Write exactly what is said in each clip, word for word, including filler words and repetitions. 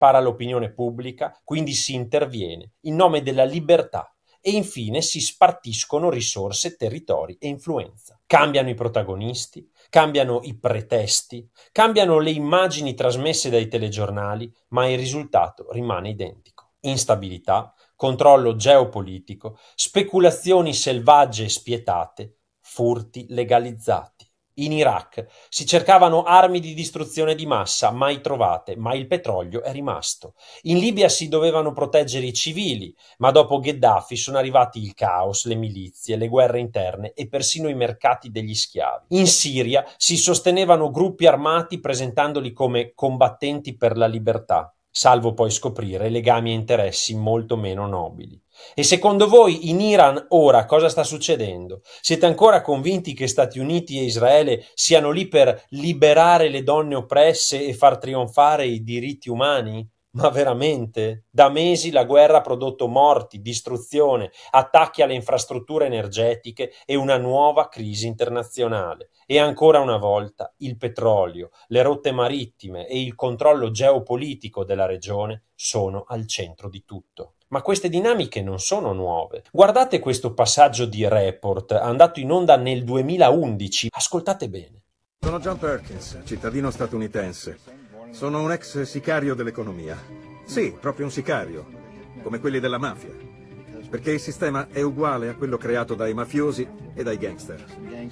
para l'opinione pubblica, quindi si interviene in nome della libertà e infine si spartiscono risorse, territori e influenza. Cambiano i protagonisti, cambiano i pretesti, cambiano le immagini trasmesse dai telegiornali, ma il risultato rimane identico. Instabilità, controllo geopolitico, speculazioni selvagge e spietate, furti legalizzati. In Iraq si cercavano armi di distruzione di massa, mai trovate, ma il petrolio è rimasto. In Libia si dovevano proteggere i civili, ma dopo Gheddafi sono arrivati il caos, le milizie, le guerre interne e persino i mercati degli schiavi. In Siria si sostenevano gruppi armati presentandoli come combattenti per la libertà, salvo poi scoprire legami e interessi molto meno nobili. E secondo voi in Iran ora cosa sta succedendo? Siete ancora convinti che Stati Uniti e Israele siano lì per liberare le donne oppresse e far trionfare i diritti umani? Ma veramente? Da mesi la guerra ha prodotto morti, distruzione, attacchi alle infrastrutture energetiche e una nuova crisi internazionale. E ancora una volta il petrolio, le rotte marittime e il controllo geopolitico della regione sono al centro di tutto. Ma queste dinamiche non sono nuove. Guardate questo passaggio di Report, andato in onda nel duemilaundici. Ascoltate bene. Sono John Perkins, cittadino statunitense. Sono un ex sicario dell'economia. Sì, proprio un sicario, come quelli della mafia. Perché il sistema è uguale a quello creato dai mafiosi e dai gangster.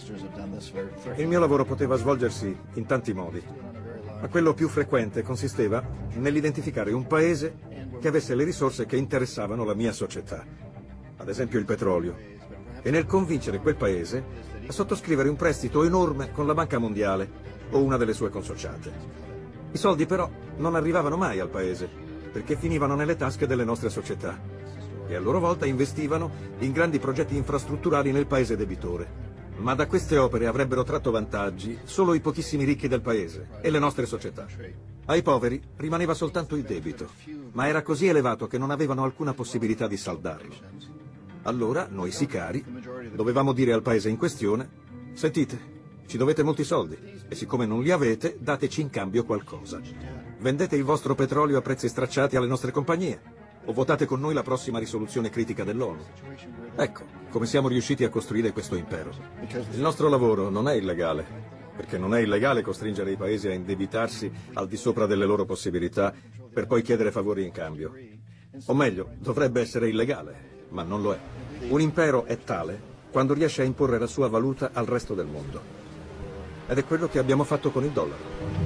Il mio lavoro poteva svolgersi in tanti modi, ma quello più frequente consisteva nell'identificare un paese che avesse le risorse che interessavano la mia società, ad esempio il petrolio, e nel convincere quel paese a sottoscrivere un prestito enorme con la Banca Mondiale o una delle sue consociate. I soldi però non arrivavano mai al paese, perché finivano nelle tasche delle nostre società, e a loro volta investivano in grandi progetti infrastrutturali nel paese debitore. Ma da queste opere avrebbero tratto vantaggi solo i pochissimi ricchi del paese e le nostre società. Ai poveri rimaneva soltanto il debito, ma era così elevato che non avevano alcuna possibilità di saldarlo. Allora, noi sicari, dovevamo dire al paese in questione: sentite, ci dovete molti soldi, e siccome non li avete, dateci in cambio qualcosa. Vendete il vostro petrolio a prezzi stracciati alle nostre compagnie, o votate con noi la prossima risoluzione critica dell'ONU. Ecco come siamo riusciti a costruire questo impero. Il nostro lavoro non è illegale, perché non è illegale costringere i paesi a indebitarsi al di sopra delle loro possibilità per poi chiedere favori in cambio. O meglio, dovrebbe essere illegale, ma non lo è. Un impero è tale quando riesce a imporre la sua valuta al resto del mondo. Ed è quello che abbiamo fatto con il dollaro.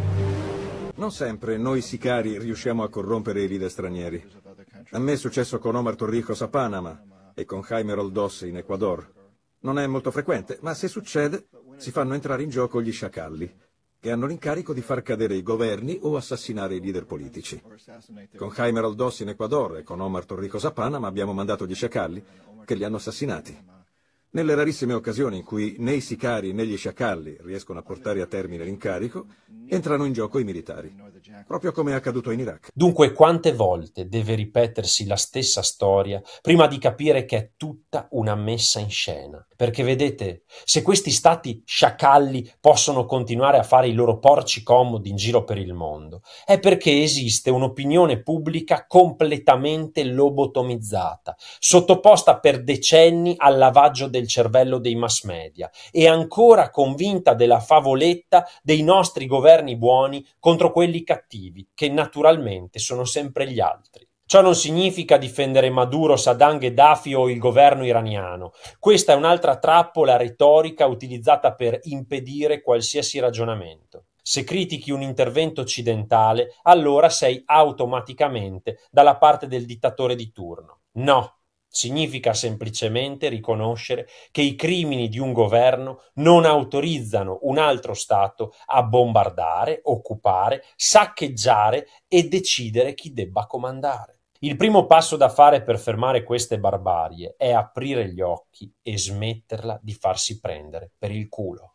Non sempre noi sicari riusciamo a corrompere i leader stranieri. A me è successo con Omar Torrijos a Panama e con Jaime Roldos in Ecuador. Non è molto frequente, ma se succede, si fanno entrare in gioco gli sciacalli, che hanno l'incarico di far cadere i governi o assassinare i leader politici. Con Jaime Roldos in Ecuador e con Omar Torrijos a Panama abbiamo mandato gli sciacalli, che li hanno assassinati. Nelle rarissime occasioni in cui né i sicari né gli sciacalli riescono a portare a termine l'incarico, entrano in gioco i militari, proprio come è accaduto in Iraq. Dunque, quante volte deve ripetersi la stessa storia prima di capire che è tutta una messa in scena? Perché vedete, se questi stati sciacalli possono continuare a fare i loro porci comodi in giro per il mondo, è perché esiste un'opinione pubblica completamente lobotomizzata, sottoposta per decenni al lavaggio del cervello dei mass media e ancora convinta della favoletta dei nostri governi buoni contro quelli cattivi, che naturalmente sono sempre gli altri. Ciò non significa difendere Maduro, Saddam, Gheddafi o il governo iraniano. Questa è un'altra trappola retorica utilizzata per impedire qualsiasi ragionamento. Se critichi un intervento occidentale, allora sei automaticamente dalla parte del dittatore di turno. No. Significa semplicemente riconoscere che i crimini di un governo non autorizzano un altro Stato a bombardare, occupare, saccheggiare e decidere chi debba comandare. Il primo passo da fare per fermare queste barbarie è aprire gli occhi e smetterla di farsi prendere per il culo.